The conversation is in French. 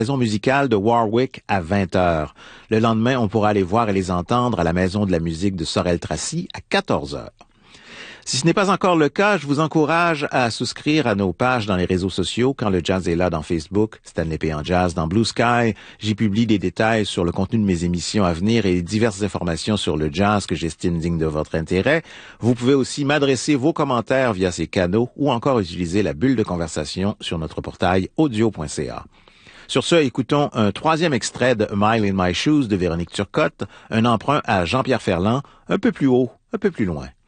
Maison musicale de Warwick à 20h. Le lendemain, on pourra les voir et les entendre à la Maison de la musique de Sorel-Tracy à 14h. Si ce n'est pas encore le cas, je vous encourage à souscrire à nos pages dans les réseaux sociaux. Quand le jazz est là dans Facebook, Stanley P. en jazz dans Blue Sky. J'y publie des détails sur le contenu de mes émissions à venir et diverses informations sur le jazz que j'estime digne de votre intérêt. Vous pouvez aussi m'adresser vos commentaires via ces canaux ou encore utiliser la bulle de conversation sur notre portail audio.ca. Sur ce, écoutons un troisième extrait de A Mile in My Shoes de Véronique Turcotte, un emprunt à Jean-Pierre Ferland, un peu plus haut, un peu plus loin.